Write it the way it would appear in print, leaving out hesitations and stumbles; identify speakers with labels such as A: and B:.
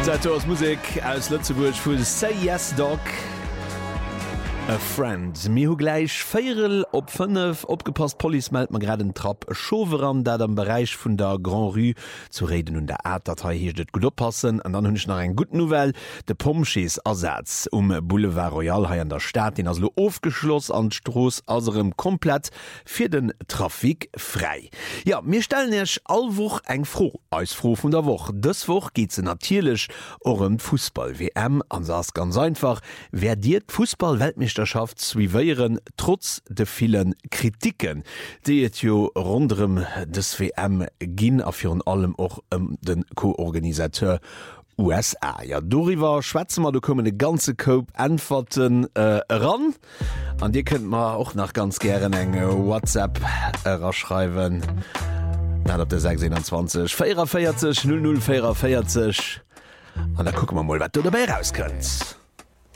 A: Seitors Musik aus Lützeburg vu Say Yes Dog a Friend. Mi hu gleich Féierel op 5 opgepasst Poli meldt man grad den Trapp Schower an, dat am Bereich vun der Grand Rue zu reden und der Erddatei hier det gut oppassen. An dann hunnch nach en gut Novel de Pomschees Ersatz Boulevard Royal ha an der Stadt den aslo aufgeschloss an Stroos aserem komplett fir den Trafik frei. Ja, mir stellen ech allwoch eng froh als froh vun der Woche. Dëswoch geht ze natierlech orem Fußball WM an sass ganz einfach. Wer dir Fußball-Weltmeisterschaft zwiieren trotz de vielen Kritiken, die et jo rundem des WM ginn a fir allem och den Co-Organisateur USA. Ja, doriwer Schwätzemer, du kommen de ganze Coop antworten ran. An Dir könnt man auch nach ganz gern eng WhatsApp raschreiben. Na, op der 26 44 00 44. Und da gucken wir mal, was du dabei rauskönnt.